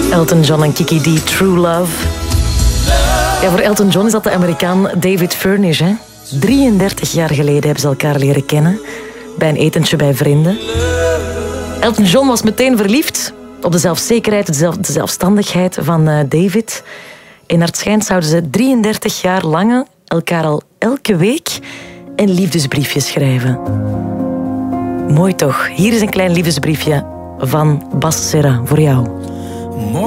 Elton John en Kiki D, True Love. Ja, voor Elton John is dat de Amerikaan David Furnish. Hè? 33 jaar geleden hebben ze elkaar leren kennen. Bij een etentje bij vrienden. Elton John was meteen verliefd op de zelfzekerheid, de zelfstandigheid van David. En naar het schijnt zouden ze 33 jaar lang elkaar al elke week een liefdesbriefje schrijven. Mooi toch? Hier is een klein liefdesbriefje van Bas Serra voor jou.